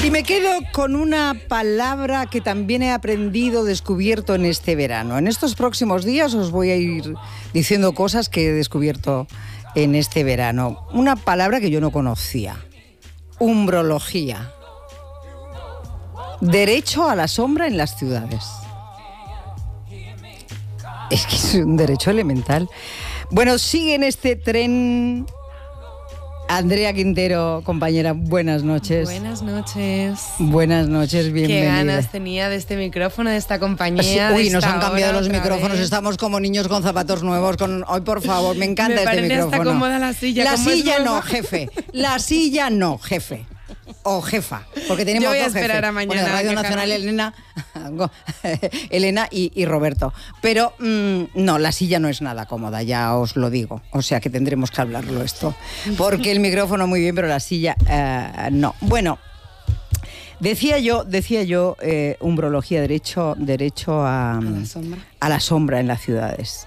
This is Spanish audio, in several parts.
Y me quedo con una palabra que también he aprendido, descubierto en este verano. En estos próximos días os voy a ir diciendo cosas que he descubierto en este verano. Una palabra que yo no conocía. Umbrología. Derecho a la sombra en las ciudades. Es que es un derecho elemental. Bueno, sigue en este tren Andrea Quintero, compañera, buenas noches. Buenas noches. Buenas noches, bienvenida. Qué ganas tenía de este micrófono, de esta compañía. Uy, nos han cambiado los micrófonos, estamos como niños con zapatos nuevos. Hoy, por favor, me encanta este micrófono. Me parece hasta cómoda la silla. La silla no, jefe. La silla no, jefe. O jefa, porque tenemos Yo voy a dos esperar jefes. a mañana. Bueno, Radio Nacional, Elena y Roberto. Pero no, la silla no es nada cómoda, ya os lo digo. O sea que tendremos que hablarlo esto. Porque el micrófono muy bien, pero la silla no. Bueno, decía yo, umbrología, derecho a la sombra en las ciudades.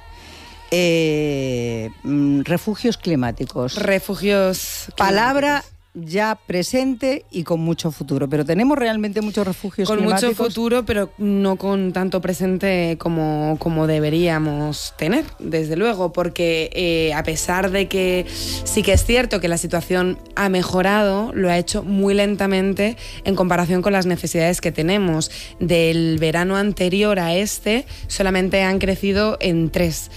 Refugios climáticos. Palabra ya presente y con mucho futuro. Pero tenemos realmente muchos refugios climáticos. Con mucho futuro, pero no con tanto presente como deberíamos tener, desde luego, porque a pesar de que sí que es cierto que la situación ha mejorado, lo ha hecho muy lentamente en comparación con las necesidades que tenemos. Del verano anterior a este, solamente han crecido en tres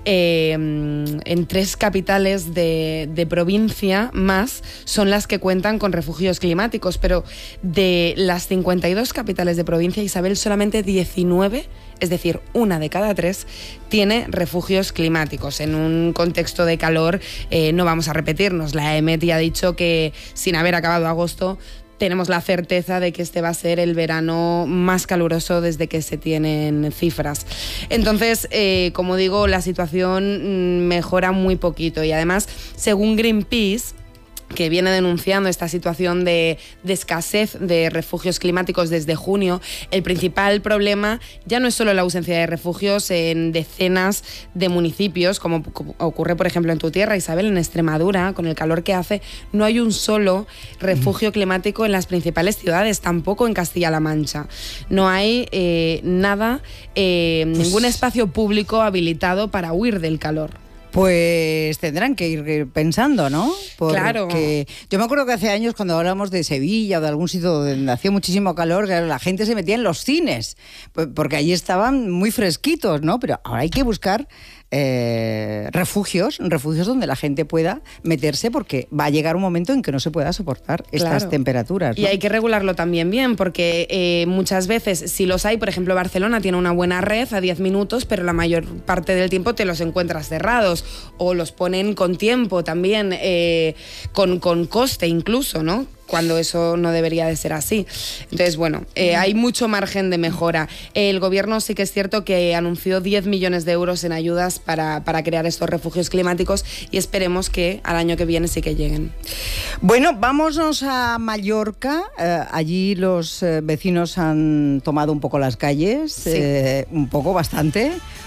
capitales de provincia más son las que cuentan con refugios climáticos, pero de las 52 capitales de provincia, Isabel, solamente 19, es decir, 1 de cada 3, tiene refugios climáticos. En un contexto de calor, no vamos a repetirnos, la EMET ya ha dicho que sin haber acabado agosto, tenemos la certeza de que este va a ser el verano más caluroso desde que se tienen cifras. Entonces, como digo, la situación mejora muy poquito y además, según Greenpeace, que viene denunciando esta situación de escasez de refugios climáticos desde junio, el principal problema ya no es solo la ausencia de refugios en decenas de municipios, como ocurre, por ejemplo, en tu tierra, Isabel, en Extremadura, con el calor que hace, no hay un solo refugio climático en las principales ciudades, tampoco en Castilla-La Mancha. No hay nada, ningún espacio público habilitado para huir del calor. Pues tendrán que ir pensando, ¿no? Porque claro. Yo me acuerdo que hace años, cuando hablamos de Sevilla o de algún sitio donde hacía muchísimo calor, la gente se metía en los cines, porque allí estaban muy fresquitos, ¿no? Pero ahora hay que buscar refugios donde la gente pueda meterse, porque va a llegar un momento en que no se pueda soportar estas temperaturas, ¿no? Y hay que regularlo también bien, porque muchas veces, si los hay, por ejemplo, Barcelona tiene una buena red a 10 minutos, pero la mayor parte del tiempo te los encuentras cerrados, o los ponen con tiempo también, con coste incluso, ¿no? Cuando eso no debería de ser así. Entonces, bueno, hay mucho margen de mejora. El gobierno sí que es cierto que anunció 10 millones de euros en ayudas para crear estos refugios climáticos y esperemos que al año que viene sí que lleguen. Bueno, vámonos a Mallorca. Allí los vecinos han tomado un poco las calles, sí. Bastante.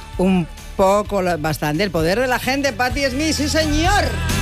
El poder de la gente, Patti Smith, sí señor.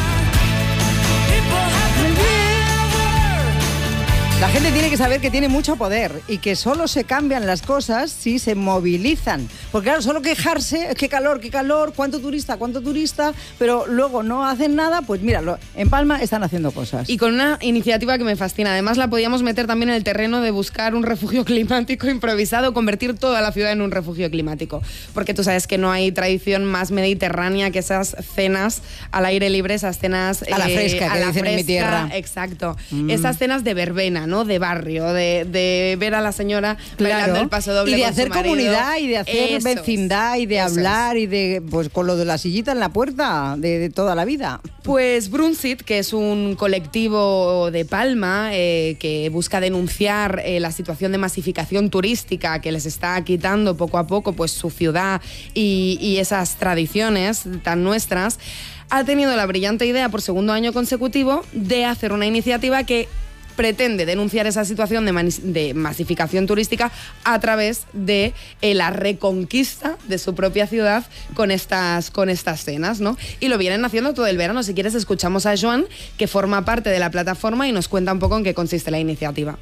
La gente tiene que saber que tiene mucho poder y que solo se cambian las cosas si se movilizan. Porque claro, solo quejarse, qué calor, cuánto turista, pero luego no hacen nada, pues mira, en Palma están haciendo cosas. Y con una iniciativa que me fascina. Además, la podíamos meter también en el terreno de buscar un refugio climático improvisado, convertir toda la ciudad en un refugio climático. Porque tú sabes que no hay tradición más mediterránea que esas cenas al aire libre, esas cenas a la fresca, que dicen en mi tierra. Exacto. Esas cenas de verbena, ¿no? De barrio, de ver a la señora bailando el paso doble. Y de con hacer su marido. Comunidad, y de hacer vecindad, y de hablar, y de, pues con lo de la sillita en la puerta de toda la vida. Pues Brunsit, que es un colectivo de Palma que busca denunciar la situación de masificación turística que les está quitando poco a poco pues su ciudad y esas tradiciones tan nuestras, ha tenido la brillante idea por segundo año consecutivo de hacer una iniciativa que pretende denunciar esa situación de masificación turística a través de la reconquista de su propia ciudad con estas cenas, ¿no? Y lo vienen haciendo todo el verano. Si quieres, escuchamos a Joan, que forma parte de la plataforma y nos cuenta un poco en qué consiste la iniciativa.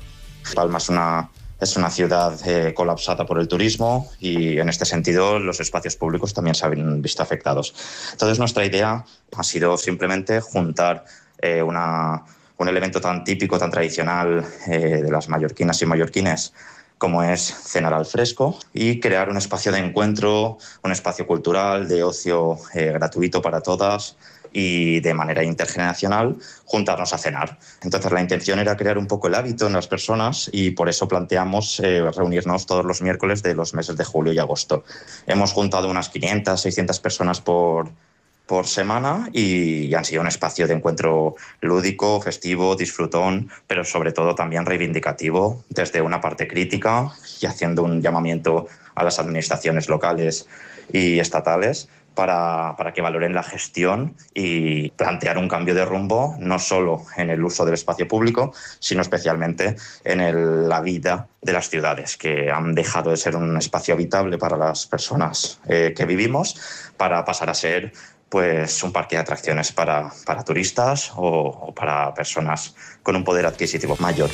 Palma es una ciudad colapsada por el turismo y en este sentido los espacios públicos también se han visto afectados. Entonces nuestra idea ha sido simplemente juntar un elemento tan típico, tan tradicional de las mallorquinas y mallorquines como es cenar al fresco y crear un espacio de encuentro, un espacio cultural, de ocio gratuito para todas y de manera intergeneracional juntarnos a cenar. Entonces la intención era crear un poco el hábito en las personas y por eso planteamos reunirnos todos los miércoles de los meses de julio y agosto. Hemos juntado unas 500, 600 personas por semana y han sido un espacio de encuentro lúdico, festivo, disfrutón, pero sobre todo también reivindicativo desde una parte crítica y haciendo un llamamiento a las administraciones locales y estatales para que valoren la gestión y plantear un cambio de rumbo, no solo en el uso del espacio público, sino especialmente en la vida de las ciudades, que han dejado de ser un espacio habitable para las personas que vivimos, para pasar a ser pues un parque de atracciones para turistas o para personas con un poder adquisitivo mayor.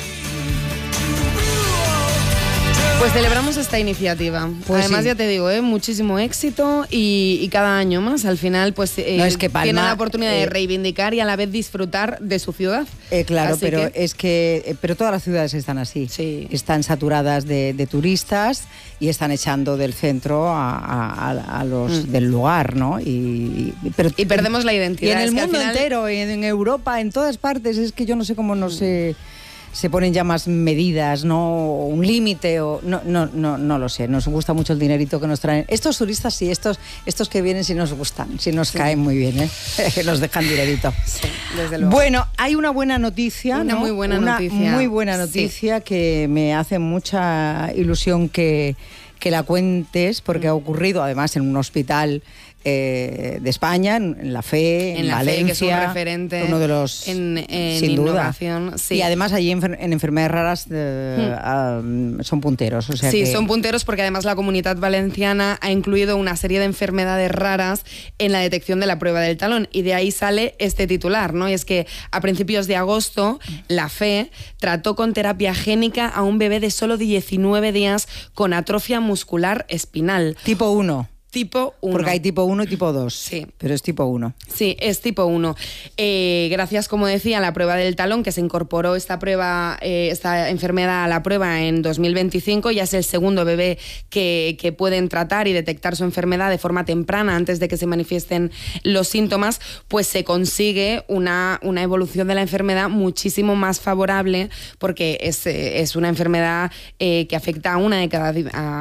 Pues celebramos esta iniciativa. Pues además, sí. ya te digo, muchísimo éxito y cada año más. Al final, pues No, es que Palma, tiene la oportunidad de reivindicar y a la vez disfrutar de su ciudad. Claro, Así pero pero todas las ciudades están así. Sí. Están saturadas de turistas y están echando del centro a los del lugar, ¿no? Y perdemos la identidad. Y en el Es que al mundo final- entero, en Europa, en todas partes. Es que yo no sé cómo no se ponen ya más medidas, ¿no? Un límite o no lo sé. Nos gusta mucho el dinerito que nos traen. Estos turistas sí, estos que vienen sí nos gustan, sí nos caen muy bien, ¿eh? Que nos dejan dinerito. Sí, desde luego. Bueno, hay una buena noticia, Una ¿no? muy buena noticia. Muy buena noticia que me hace mucha ilusión que la cuentes, porque ha ocurrido además en un hospital de España, en la FE, en la Valencia, FE, que es un referente uno de los en sin duda. innovación. Sí. Y además allí en enfermedades raras son punteros. O sea Sí, que son punteros porque además la Comunitat Valenciana ha incluido una serie de enfermedades raras en la detección de la prueba del talón y de ahí sale este titular, ¿no? Y es que a principios de agosto la FE trató con terapia génica a un bebé de solo 19 días con atrofia muscular espinal. tipo 1. Tipo 1. Porque hay tipo 1 y tipo 2. Sí. Pero es tipo 1. Sí, es tipo 1. Gracias, como decía, a la prueba del talón, que se incorporó esta enfermedad a la prueba en 2025, ya es el segundo bebé que pueden tratar y detectar su enfermedad de forma temprana antes de que se manifiesten los síntomas, pues se consigue una evolución de la enfermedad muchísimo más favorable porque es una enfermedad que afecta a uno de cada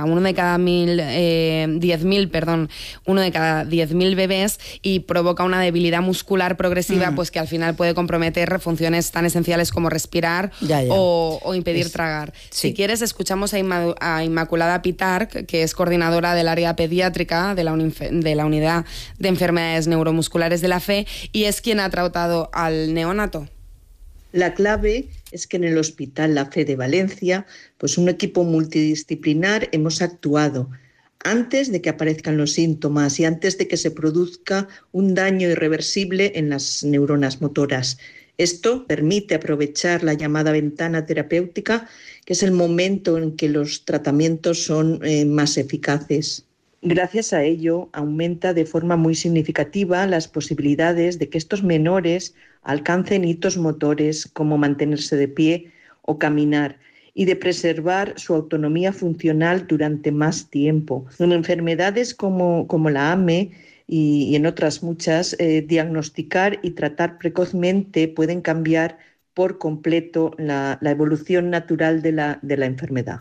10.000 bebés y provoca una debilidad muscular progresiva pues que al final puede comprometer funciones tan esenciales como respirar o impedir tragar. Sí. Si quieres, escuchamos a Inmaculada Pitarch, que es coordinadora del área pediátrica de la Unidad de Enfermedades Neuromusculares de la FE y es quien ha tratado al neonato. La clave es que en el Hospital La Fe de Valencia, pues un equipo multidisciplinar hemos actuado antes de que aparezcan los síntomas y antes de que se produzca un daño irreversible en las neuronas motoras. Esto permite aprovechar la llamada ventana terapéutica, que es el momento en que los tratamientos son más eficaces. Gracias a ello, aumenta de forma muy significativa las posibilidades de que estos menores alcancen hitos motores como mantenerse de pie o caminar, y de preservar su autonomía funcional durante más tiempo. En enfermedades como la AME y en otras muchas, diagnosticar y tratar precozmente pueden cambiar por completo la evolución natural de la enfermedad.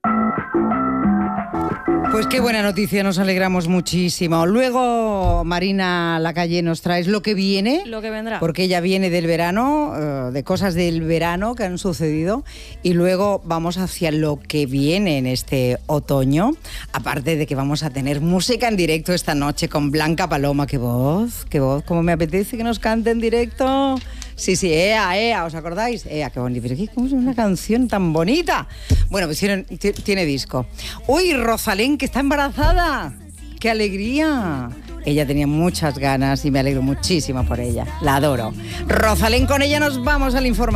Pues qué buena noticia, nos alegramos muchísimo. Luego, Marina Lacalle, nos traes lo que viene. Lo que vendrá. Porque ella viene del verano, de cosas del verano que han sucedido. Y luego vamos hacia lo que viene en este otoño. Aparte de que vamos a tener música en directo esta noche con Blanca Paloma. ¡Qué voz! ¡Qué voz! ¿Cómo me apetece que nos cante en directo? Sí, Ea, ¿os acordáis? Ea, qué bonito. Pero ¿cómo es una canción tan bonita? Bueno, pues tiene disco. ¡Uy, Rosalén, que está embarazada! ¡Qué alegría! Ella tenía muchas ganas y me alegro muchísimo por ella. La adoro. Rosalén, con ella nos vamos al informativo.